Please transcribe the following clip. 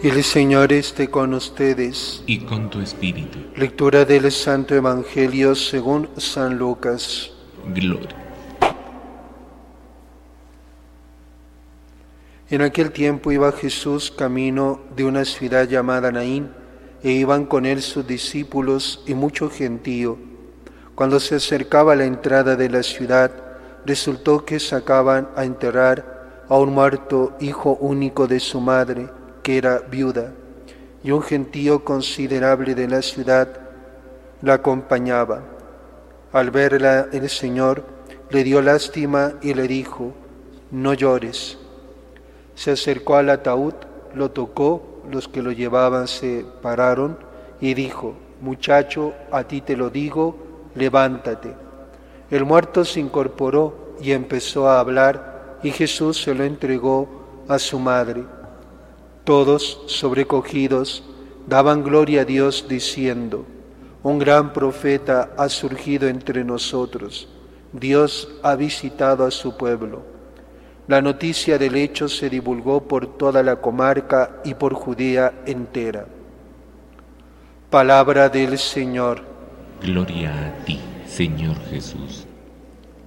El Señor esté con ustedes. Y con tu espíritu. Lectura del Santo Evangelio según San Lucas. Gloria. En aquel tiempo iba Jesús camino de una ciudad llamada Naín, e iban con él sus discípulos y mucho gentío. Cuando se acercaba a la entrada de la ciudad, resultó que sacaban a enterrar a un muerto hijo único de su madre, que era viuda, y un gentío considerable de la ciudad la acompañaba. Al verla el Señor le dio lástima y le dijo: «No llores». Se acercó al ataúd, lo tocó, los que lo llevaban se pararon y dijo: «Muchacho, a ti te lo digo, levántate». El muerto se incorporó y empezó a hablar, y Jesús se lo entregó a su madre. Todos, sobrecogidos, daban gloria a Dios diciendo: «Un gran profeta ha surgido entre nosotros. Dios ha visitado a su pueblo». La noticia del hecho se divulgó por toda la comarca y por Judea entera. Palabra del Señor. Gloria a ti, Señor Jesús.